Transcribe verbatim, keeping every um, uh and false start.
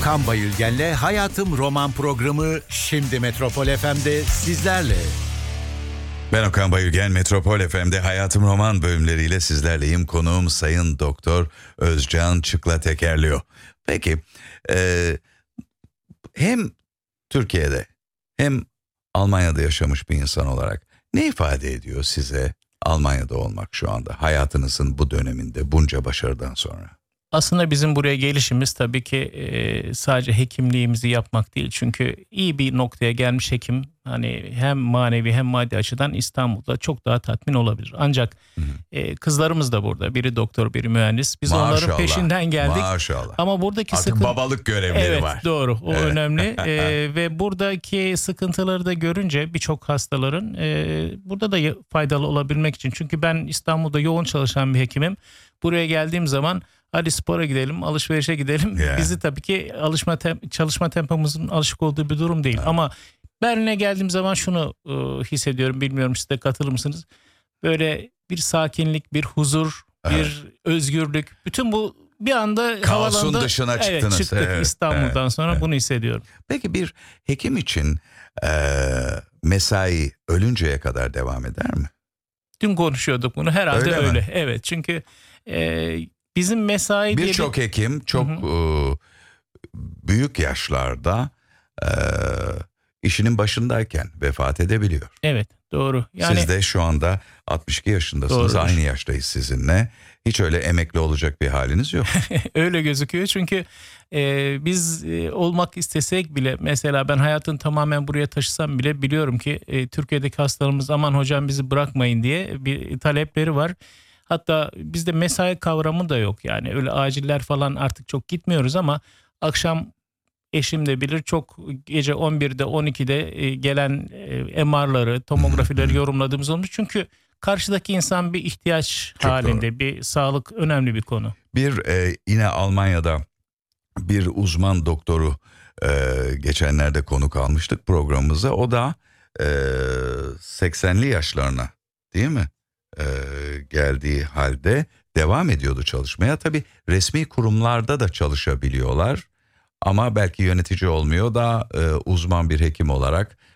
Okan Bayülgen'le Hayatım Roman programı şimdi Metropol F M'de sizlerle. Ben Okan Bayülgen, Metropol F M'de Hayatım Roman bölümleriyle sizlerleyim. Konuğum Sayın Doktor Özcan Çıkla Tekerliyor. Peki, e, hem Türkiye'de hem Almanya'da yaşamış bir insan olarak ne ifade ediyor size Almanya'da olmak şu anda, hayatınızın bu döneminde bunca başarıdan sonra? Aslında bizim buraya gelişimiz tabii ki e, sadece hekimliğimizi yapmak değil. Çünkü iyi bir noktaya gelmiş hekim hani hem manevi hem maddi açıdan İstanbul'da çok daha tatmin olabilir. Ancak e, kızlarımız da burada. Biri doktor, biri mühendis. Biz Maşallah, onların peşinden geldik. Maşallah. Ama buradaki Artık sıkıntı... babalık görevleri evet, var. Evet doğru, o Evet. önemli. e, ve buradaki sıkıntıları da görünce birçok hastaların e, burada da faydalı olabilmek için. Çünkü ben İstanbul'da yoğun çalışan bir hekimim. Buraya geldiğim zaman hadi spora gidelim, alışverişe gidelim. Yeah. Bizi tabii ki alışma tem- çalışma tempomuzun alışık olduğu bir durum değil. Evet. Ama Berlin'e geldiğim zaman şunu e, hissediyorum. Bilmiyorum siz de katılır mısınız? Böyle bir sakinlik, bir huzur, Evet. bir özgürlük. Bütün bu bir anda Kaosun havalandı. dışına Evet, çıktınız. çıktık Evet, İstanbul'dan evet, sonra evet. bunu hissediyorum. Peki bir hekim için e, mesai ölünceye kadar devam eder mi? Dün konuşuyorduk bunu. Herhalde Öyle öyle. mi? Evet, çünkü e, bizim mesai diye Birçok bir... hekim çok Hı e, büyük yaşlarda e, işinin başındayken vefat edebiliyor. Evet, doğru. Yani Siz de şu anda altmış iki yaşındasınız. Doğrudur. Aynı yaştayız sizinle. Hiç öyle emekli olacak bir haliniz yok. öyle gözüküyor çünkü e, biz e, olmak istesek bile, mesela ben hayatını tamamen buraya taşısam bile biliyorum ki e, Türkiye'deki hastalarımız aman hocam bizi bırakmayın diye bir talepleri var. Hatta bizde mesai kavramı da yok, yani öyle aciller falan artık çok gitmiyoruz ama akşam eşim de bilir, çok gece on birde on ikide e, gelen e, M R'ları, tomografileri yorumladığımız olmuş. Çünkü karşıdaki insan bir ihtiyaç Çok halinde, bir sağlık önemli bir konu. Bir e, yine Almanya'da bir uzman doktoru e, geçenlerde konuk almıştık programımıza. O da e, seksenli yaşlarına, değil mi? E, geldiği halde devam ediyordu çalışmaya. Tabii resmi kurumlarda da çalışabiliyorlar. Ama belki yönetici olmuyor da e, uzman bir hekim olarak